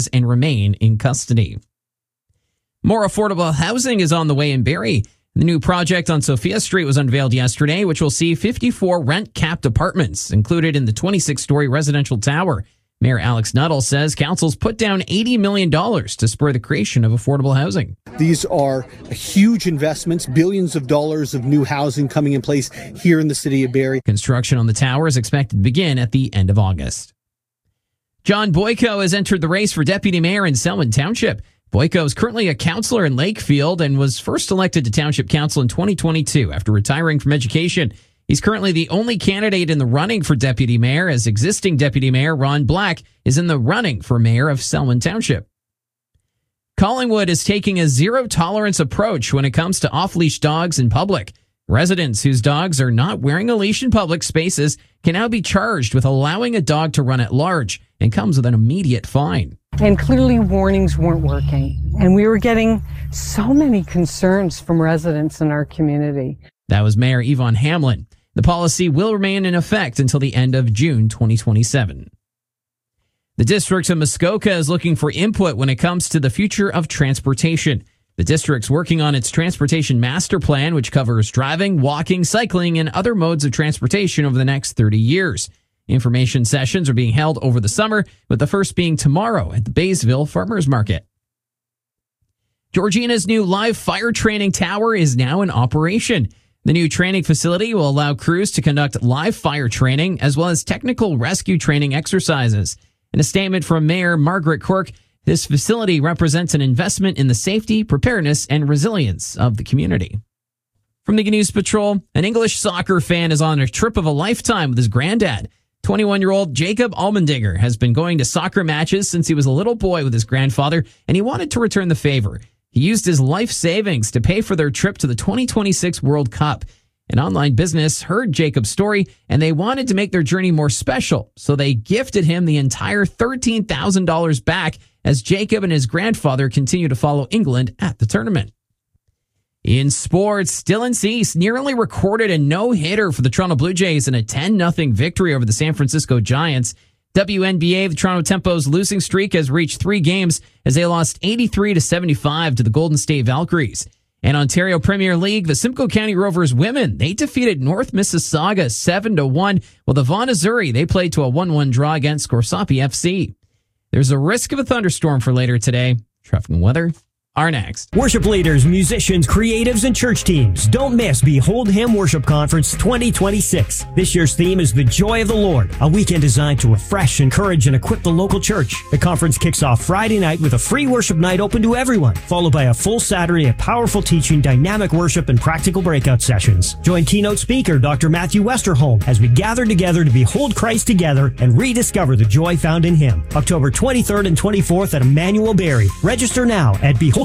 and remain in custody. More affordable housing is on the way in Barrie. The new project on Sophia Street was unveiled yesterday, which will see 54 rent-capped apartments included in the 26-story residential tower. Mayor Alex Nuttall says council's put down $80 million to spur the creation of affordable housing. These are huge investments, billions of dollars of new housing coming in place here in the city of Barrie. Construction on the tower is expected to begin at the end of August. John Boyko has entered the race for deputy mayor in Selwyn Township. Boyko is currently a councillor in Lakefield and was first elected to Township Council in 2022 after retiring from education. He's currently the only candidate in the running for deputy mayor, as existing deputy mayor Ron Black is in the running for mayor of Selwyn Township. Collingwood is taking a zero-tolerance approach when it comes to off-leash dogs in public. Residents whose dogs are not wearing a leash in public spaces can now be charged with allowing a dog to run at large and comes with an immediate fine. And clearly warnings weren't working. And we were getting so many concerns from residents in our community. That was Mayor Yvonne Hamlin. The policy will remain in effect until the end of June 2027. The district of Muskoka is looking for input when it comes to the future of transportation. The district's working on its transportation master plan, which covers driving, walking, cycling, and other modes of transportation over the next 30 years. Information sessions are being held over the summer, with the first being tomorrow at the Baysville Farmers Market. Georgina's new live fire training tower is now in operation. The new training facility will allow crews to conduct live fire training as well as technical rescue training exercises. In a statement from Mayor Margaret Quirk, this facility represents an investment in the safety, preparedness, and resilience of the community. From the News Patrol, an English soccer fan is on a trip of a lifetime with his granddad. 21-year-old Jacob Almendinger has been going to soccer matches since he was a little boy with his grandfather, and he wanted to return the favor. He used his life savings to pay for their trip to the 2026 World Cup. An online business heard Jacob's story, and they wanted to make their journey more special, so they gifted him the entire $13,000 back as Jacob and his grandfather continue to follow England at the tournament. In sports, Dylan Cease nearly recorded a no-hitter for the Toronto Blue Jays in a 10-0 victory over the San Francisco Giants. WNBA, the Toronto Tempo's losing streak has reached 3 games as they lost 83-75 to the Golden State Valkyries. And Ontario Premier League, the Simcoe County Rovers women, they defeated North Mississauga 7-1, while the Vaughan Azzurri, they played to a 1-1 draw against Corsapi FC. There's a risk of a thunderstorm for later today. Traffic and weather are next. Worship leaders, musicians, creatives, and church teams, don't miss Behold Him Worship Conference 2026. This year's theme is The Joy of the Lord, a weekend designed to refresh, encourage, and equip the local church. The conference kicks off Friday night with a free worship night open to everyone, followed by a full Saturday of powerful teaching, dynamic worship, and practical breakout sessions. Join keynote speaker Dr. Matthew Westerholm as we gather together to behold Christ together and rediscover the joy found in Him. October 23rd and 24th at Emmanuel Barrie. Register now at Behold